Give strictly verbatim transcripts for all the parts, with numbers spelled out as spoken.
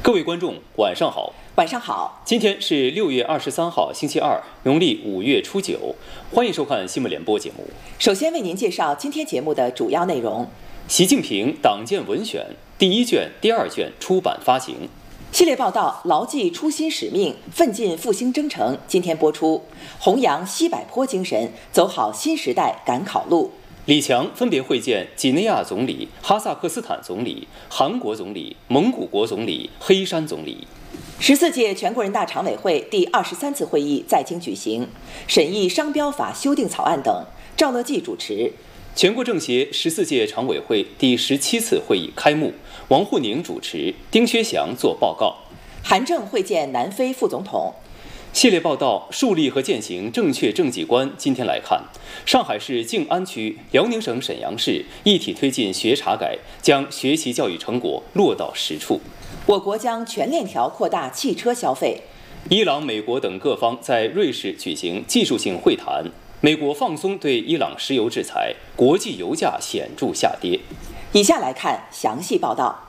各位观众，晚上好。 晚上好。 今天是六月二十三号，星期二，农历五月初九。欢迎收看新闻联播节目。 首先为您介绍今天节目的主要内容： 习近平党建文选第一卷、第二卷出版发行。 系列报道牢记初心使命，奋进复兴征程，今天播出。弘扬西柏坡精神，走好新时代赶考路。 李强分别会见几内亚总理、哈萨克斯坦总理、韩国总理、蒙古国总理、黑山总理。 十四届全国人大常委会第二十三次会议在京举行，审议商标法修订草案等。赵乐际主持。 全国政协十四届常委会第十七次会议开幕，王沪宁主持，丁薛祥作报告。 韩正会见南非副总统。 系列报道树立和践行正确政绩观。今天来看，上海市静安区、辽宁省沈阳市一体推进学查改，将学习教育成果落到实处。 我国将全链条扩大汽车消费。 伊朗、美国等各方在瑞士举行技术性会谈，美国放松对伊朗石油制裁，国际油价显著下跌。 以下来看详细报道。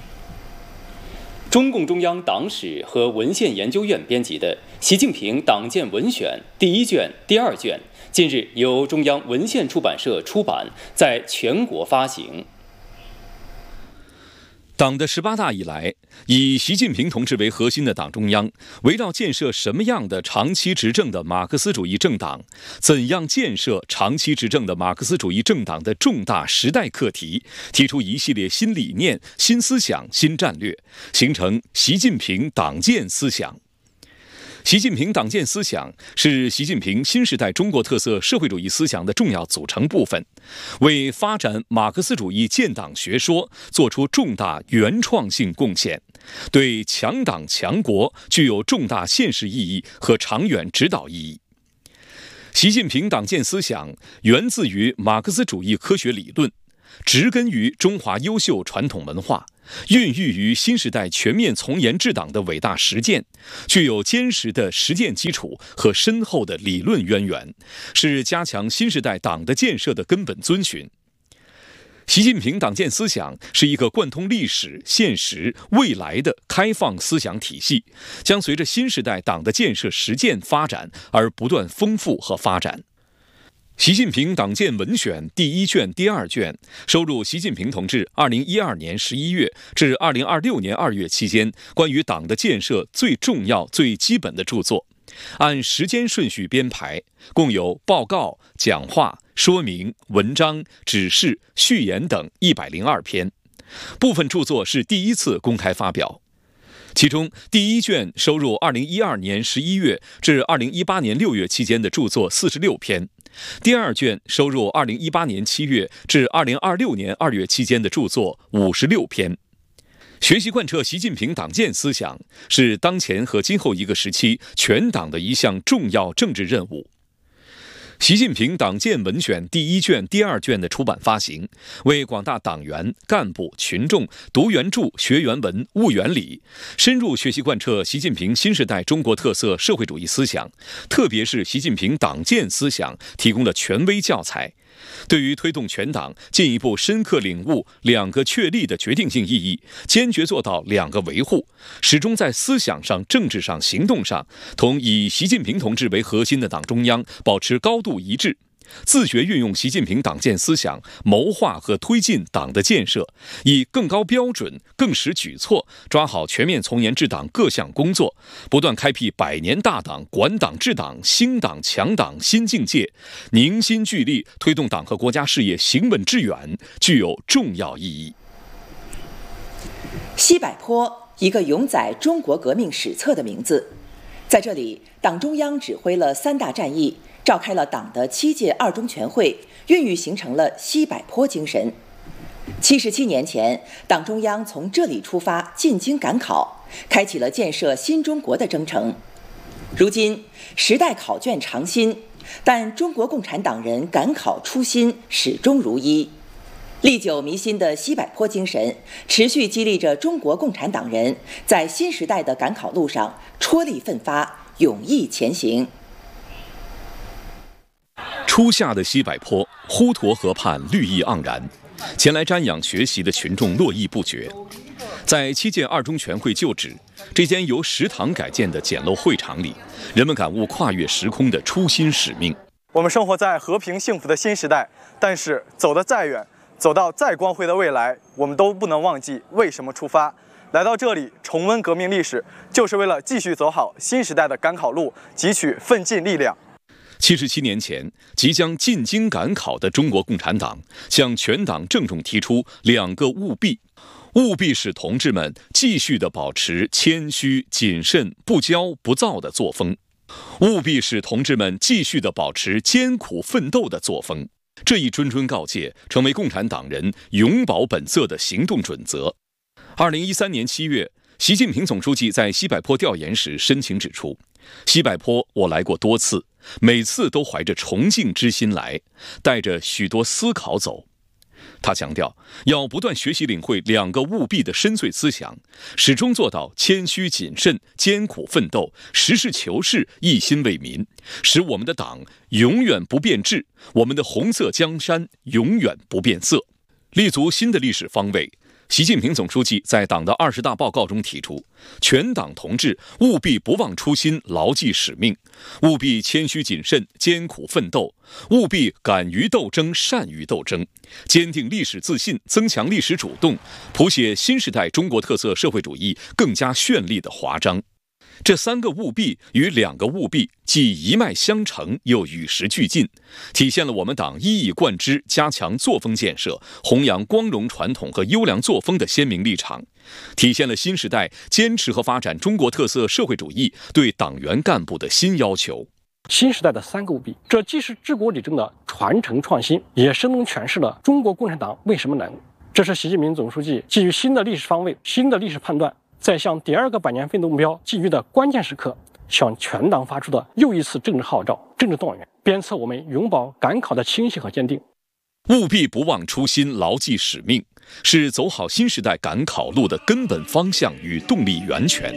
中共中央党史和文献研究院编辑的《习近平党建文选》第一卷、第二卷，近日由中央文献出版社出版，在全国发行。 党的十八大以来，以习近平同志为核心的党中央，围绕建设什么样的长期执政的马克思主义政党，怎样建设长期执政的马克思主义政党的重大时代课题，提出一系列新理念、新思想、新战略，形成习近平党建思想。习近平党建思想是习近平新时代中国特色社会主义思想的重要组成部分，为发展马克思主义建党学说做出重大原创性贡献，对强党强国具有重大现实意义和长远指导意义。习近平党建思想源自于马克思主义科学理论，植根于中华优秀传统文化，孕育于新时代全面从严治党的伟大实践，具有坚实的实践基础和深厚的理论渊源，是加强新时代党的建设的根本遵循。习近平党建思想是一个贯通历史、现实、未来的开放思想体系，将随着新时代党的建设实践发展而不断丰富和发展。习近平党建文选第一卷、第二卷收录习近平同志二零一二年十一月至二零二六年二月期间关于党的建设最重要、最基本的著作，按时间顺序编排，共有报告、讲话、说明、文章、指示、序言等一百零二篇。部分著作是第一次公开发表。其中，第一卷收入二零一二年十一月至二零一八年六月期间的著作四十六篇。第二卷收入二零一八年七月至二零二六年二月期间的著作五十六篇。学习贯彻习近平党建思想是当前和今后一个时期全党的一项重要政治任务。习近平党建文选第一卷、第二卷的出版发行，为广大党员、干部、群众读原著、学原文、悟原理，深入学习贯彻习近平新时代中国特色社会主义思想，特别是习近平党建思想提供了权威教材，对于推动全党进一步深刻领悟两个确立的决定性意义，坚决做到两个维护，始终在思想上、政治上、行动上同以习近平同志为核心的党中央保持高度一致，自觉运用习近平党建思想谋划和推进党的建设，以更高标准、更实举措抓好全面从严治党各项工作，不断开辟百年大党、管党治党、兴党强党新境界，凝心聚力推动党和国家事业行稳致远，具有重要意义。 西柏坡，一个永载中国革命史册的名字。在这里，党中央指挥了三大战役，召开了党的七届二中全会，孕育形成了西柏坡精神。七十七年前，党中央从这里出发，进京赶考，开启了建设新中国的征程。如今，时代考卷常新，但中国共产党人赶考初心始终如一。历久弥新的西柏坡精神，持续激励着中国共产党人在新时代的赶考路上踔厉奋发，勇毅前行。 初夏的西柏坡，滹沱河畔绿意盎然， 前来瞻仰学习的群众络绎不绝。在七届二中全会旧址这间由食堂改建的简陋会场里，人们感悟跨越时空的初心使命。 我们生活在和平幸福的新时代，但是走得再远，走到再光辉的未来，我们都不能忘记为什么出发。来到这里重温革命历史，就是为了继续走好新时代的赶考路，汲取奋进力量。 七十七年前，即将进京赶考的中国共产党向全党郑重提出两个务必，务必使同志们继续地保持谦虚、谨慎、不骄不躁的作风，务必使同志们继续地保持艰苦奋斗的作风。这一谆谆告诫成为共产党人永葆本色的行动准则。二零一三年七月，习近平总书记在西柏坡调研时深情指出，西柏坡我来过多次，每次都怀着崇敬之心来，带着许多思考走。他强调，要不断学习领会两个务必的深邃思想，始终做到谦虚谨慎、艰苦奋斗、实事求是、一心为民，使我们的党永远不变质，我们的红色江山永远不变色。立足新的历史方位，习近平总书记在党的二十大报告中提出，全党同志务必不忘初心，牢记使命，务必谦虚谨慎、艰苦奋斗，务必敢于斗争、善于斗争，坚定历史自信，增强历史主动，谱写新时代中国特色社会主义更加绚丽的华章。这三个务必与两个务必既一脉相承，又与时俱进，体现了我们党一以贯之加强作风建设、弘扬光荣传统和优良作风的鲜明立场，体现了新时代坚持和发展中国特色社会主义对党员干部的新要求。 新时代的三个务必，这既是治国理政的传承创新，也生动诠释了中国共产党为什么能。这是习近平总书记基于新的历史方位、新的历史判断，在向第二个百年奋斗目标寄予的关键时刻，向全党发出的又一次政治号召、政治动员，鞭策我们永葆赶考的清晰和坚定。 务必不忘初心，牢记使命，是走好新时代赶考路的根本方向与动力源泉。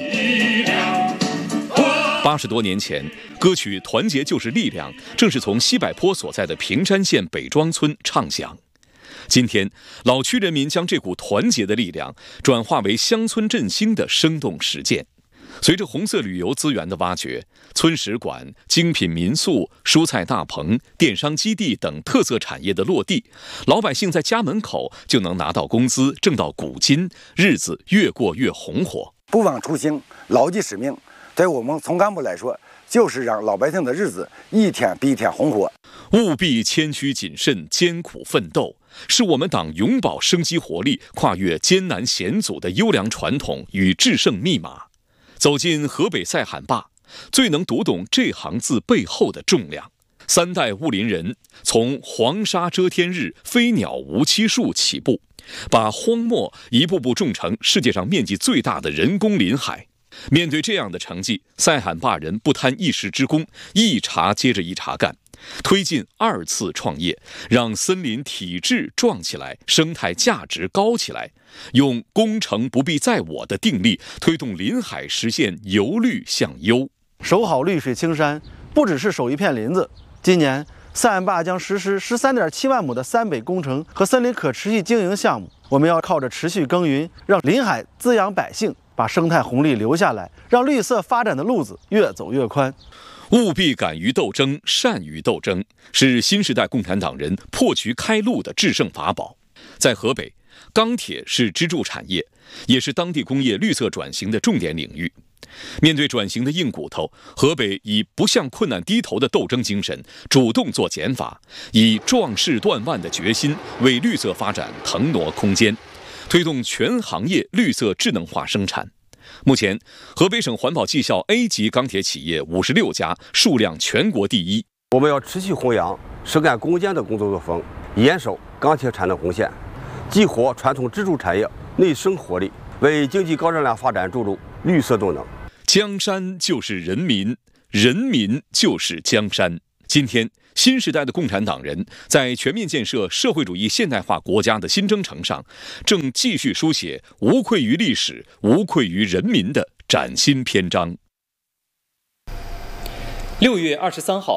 八十多年前，歌曲《团结就是力量》正是从西柏坡所在的平山县北庄村唱响。今天，老区人民将这股团结的力量转化为乡村振兴的生动实践。随着红色旅游资源的挖掘，村史馆、精品民宿、蔬菜大棚、电商基地等特色产业的落地，老百姓在家门口就能拿到工资，挣到股金，日子越过越红火。 不忘初心，牢记使命，对我们从干部来说，就是让老百姓的日子一天比一天红火。 务必谦虚谨慎、艰苦奋斗，是我们党永葆生机活力、跨越艰难险阻的优良传统与制胜密码。走进河北赛罕坝，最能读懂这行字背后的重量。三代雾林人从黄沙遮天日，飞鸟无栖树起步，把荒漠一步步种成世界上面积最大的人工林海。面对这样的成绩，赛罕坝人不贪一时之功，一茬接着一茬干，推进二次创业，让森林体质壮起来，生态价值高起来，用功成不必在我的定力，推动林海实现由绿向优。 守好绿水青山，不只是守一片林子。今年赛罕坝将实施十三点七万亩的三北工程和森林可持续经营项目，我们要靠着持续耕耘，让林海滋养百姓，把生态红利留下来，让绿色发展的路子越走越宽。 务必敢于斗争，善于斗争，是新时代共产党人破局开路的制胜法宝。在河北，钢铁是支柱产业，也是当地工业绿色转型的重点领域。面对转型的硬骨头，河北以不向困难低头的斗争精神，主动做减法，以壮士断腕的决心，为绿色发展腾挪空间，推动全行业绿色智能化生产。目前，河北省环保绩效 A 级钢铁企业五十六家，数量全国第一。 我们要持续弘扬实干攻坚的工作作风，严守钢铁产能红线，激活传统支柱产业内生活力，为经济高质量发展注入绿色动能。 江山就是人民，人民就是江山。今天，新时代的共产党人在全面建设社会主义现代化国家的新征程上，正继续书写无愧于历史、无愧于人民的崭新篇章。 六月二十三号，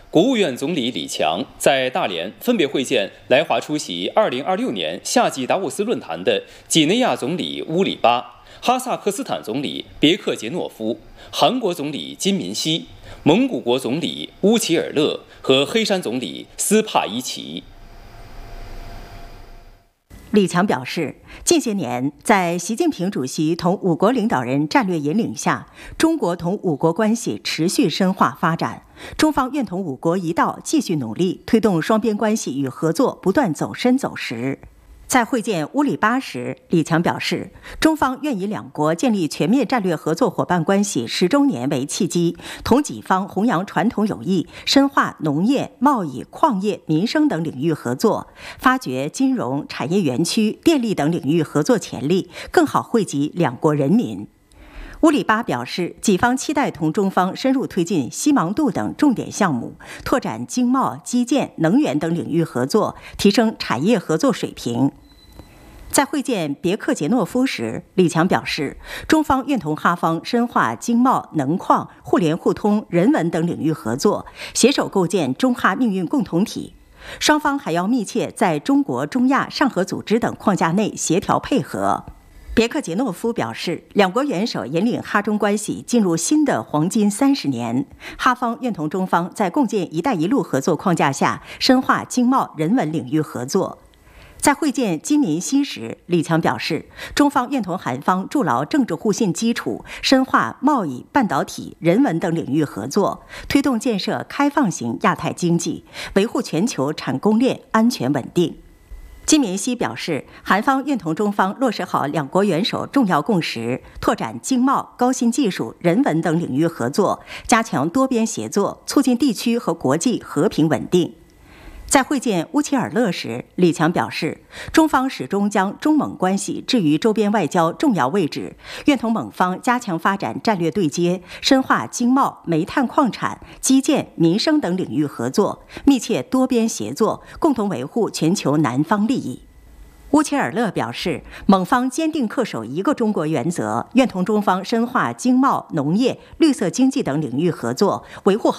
国务院总理李强在大连分别会见来华出席二零二六年夏季达沃斯论坛的几内亚总理乌里巴、哈萨克斯坦总理别克杰诺夫、韩国总理金敏熙、蒙古国总理乌齐尔勒和黑山总理斯帕伊奇。 李强表示，近些年在习近平主席同五国领导人战略引领下，中国同五国关系持续深化发展，中方愿同五国一道继续努力，推动双边关系与合作不断走深走实。在会见乌里巴时，李强表示，中方愿以两国建立全面战略合作伙伴关系十周年为契机，同己方弘扬传统友谊，深化农业、贸易、矿业、民生等领域合作，发掘金融、产业园区、电力等领域合作潜力，更好惠及两国人民。乌里巴表示，己方期待同中方深入推进西芒度等重点项目，拓展经贸、基建、能源等领域合作，提升产业合作水平。在会见别克杰诺夫时，李强表示，中方愿同哈方深化经贸、能矿、互联互通、人文等领域合作，携手构建中哈命运共同体。双方还要密切在中国、中亚、上合组织等框架内协调配合。别克杰诺夫表示，两国元首引领哈中关系进入新的黄金三十年，哈方愿同中方在共建“一带一路”合作框架下，深化经贸、人文领域合作。在会见金敏熙时，李强表示，中方愿同韩方筑牢政治互信基础，深化贸易、半导体、人文等领域合作，推动建设开放型亚太经济，维护全球产供链安全稳定。金敏熙表示，韩方愿同中方落实好两国元首重要共识，拓展经贸、高新技术、人文等领域合作，加强多边协作，促进地区和国际和平稳定。在会见乌齐尔勒时，李强表示，中方始终将中蒙关系置于周边外交重要位置，愿同蒙方加强发展战略对接，深化经贸、煤炭矿产、基建、民生等领域合作，密切多边协作，共同维护全球南方利益。乌齐尔勒表示，蒙方坚定恪守一个中国原则，愿同中方深化经贸、农业、绿色经济等领域合作，维护好